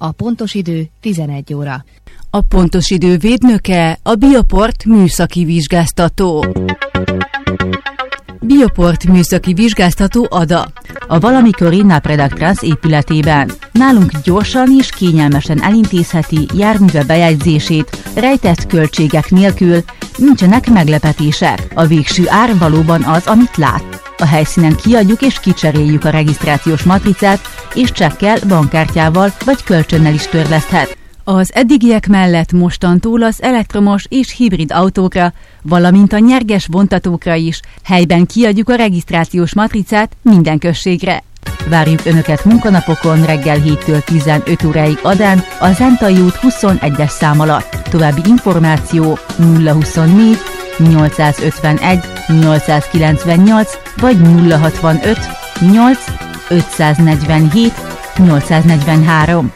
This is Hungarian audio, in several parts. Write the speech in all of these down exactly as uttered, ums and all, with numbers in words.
A pontos idő tizenegy óra. A pontos idő védnöke a Bioport műszaki vizsgáztató. Bioport műszaki vizsgáztató Ada. A valamikori Napredag Trans épületében. Nálunk gyorsan és kényelmesen elintézheti járműve bejegyzését, rejtett költségek nélkül, nincsenek meglepetések. A végső ár valóban az, amit lát. A helyszínen kiadjuk és kicseréljük a regisztrációs matricát, és csekkel, bankkártyával vagy kölcsönnel is törleszthet. Az eddigiek mellett mostantól az elektromos és hibrid autókra, valamint a nyerges vontatókra is helyben kiadjuk a regisztrációs matricát minden községre. Várjuk Önöket munkanapokon reggel héttől tizenöt óráig Adán, a Zentai út huszonegyes szám alatt. További információ nulla huszonnégy nyolcszázötvenegy nyolcszázkilencvennyolc vagy nulla hatvanöt nyolc ötszáznegyvenhét nyolcszáznegyvenhárom.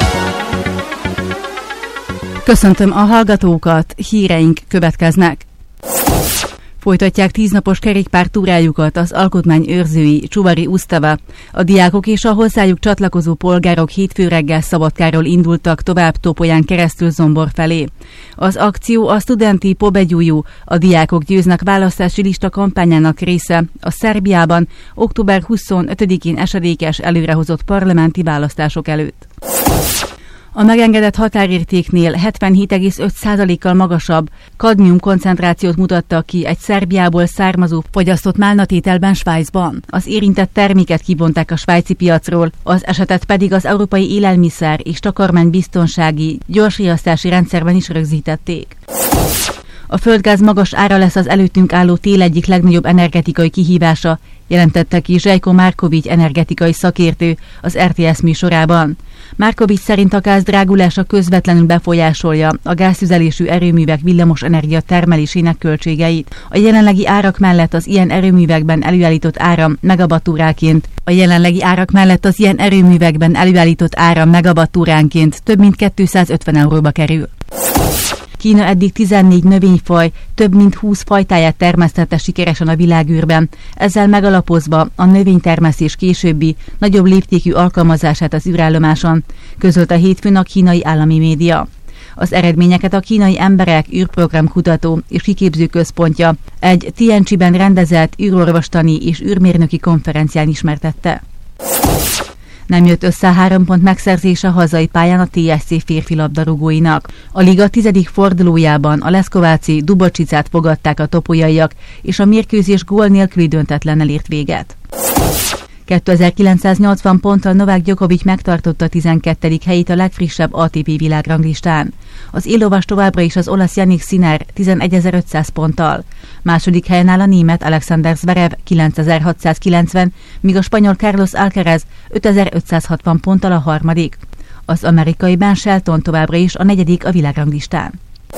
Köszöntöm a hallgatókat, híreink következnek. Folytatják tíznapos kerékpártúrájukat az alkotmányőrzői Csuvari Úsztava. A diákok és a hozzájuk csatlakozó polgárok hétfő reggel Szabadkáról indultak tovább Topolyán keresztül Zombor felé. Az akció a Studenti Pobegyújú, a Diákok Győznek választási lista kampányának része a Szerbiában október huszonötödikén esedékes előrehozott parlamenti választások előtt. A megengedett határértéknél hetvenhét egész öt százalékkal magasabb kadmium koncentrációt mutattak ki egy Szerbiából származó fogyasztott málnatételben Svájcban. Az érintett terméket kivonták a svájci piacról, az esetet pedig az Európai Élelmiszer és Takarmánybiztonsági gyorsriasztási rendszerben is rögzítették. A földgáz magas ára lesz az előttünk álló tél egyik legnagyobb energetikai kihívása, jelentette ki Zsejko Márkovics energetikai szakértő az er té es műsorában. Márkovics szerint a gáz drágulása közvetlenül befolyásolja a gáztüzelésű erőművek villamosenergia termelésének költségeit. A jelenlegi árak mellett az ilyen erőművekben előállított áram megawattóránként a jelenlegi árak mellett az ilyen erőművekben előállított áram megawattóránként több mint kétszázötven euróba kerül. Kína eddig tizennégy növényfaj, több mint húsz fajtáját termesztette sikeresen a világűrben, ezzel megalapozva a növénytermesztés későbbi, nagyobb léptékű alkalmazását az űrállomáson, közölte hétfőn a kínai állami média. Az eredményeket a kínai emberek űrprogramkutató és kiképző központja egy Tianjin-ben rendezett űrorvostani és űrmérnöki konferencián ismertette. Nem jött össze a három pont megszerzése hazai pályán a té es cé férfi labdarúgóinak. A liga tizedik fordulójában a Leszkováci Dubocsicát fogadták a topolyaiak, és a mérkőzés gól nélküli döntetlennel ért véget. kétezer-kilencszáznyolcvan ponttal Novák Djokovic megtartotta a tizenkettedik helyét a legfrissebb á té pé világranglistán. Az éllovas továbbra is az olasz Jannik Sinner tizenegyezer-ötszáz ponttal. Második helyen áll a német Alexander Zverev kilencezer-hatszázkilencven, míg a spanyol Carlos Alcaraz ötezer-ötszázhatvan ponttal a harmadik. Az amerikai Ben Shelton továbbra is a negyedik a világranglistán.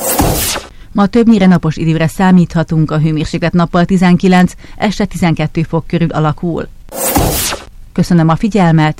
Ma többnyire napos időre számíthatunk, a hőmérséklet nappal tizenkilenc, este tizenkettő fok körül alakul. Köszönöm a figyelmet,